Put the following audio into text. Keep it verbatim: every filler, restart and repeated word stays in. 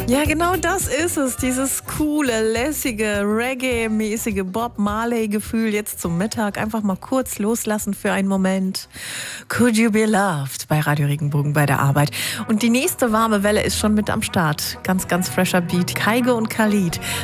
Ja, genau das ist es. Dieses coole, lässige, Reggae-mäßige Bob Marley-Gefühl jetzt zum Mittag. Einfach mal kurz loslassen für einen Moment. Could You Be Loved bei Radio Regenbogen bei der Arbeit. Und die nächste warme Welle ist schon mit am Start. Ganz, ganz fresher Beat. Kaige und Khalid.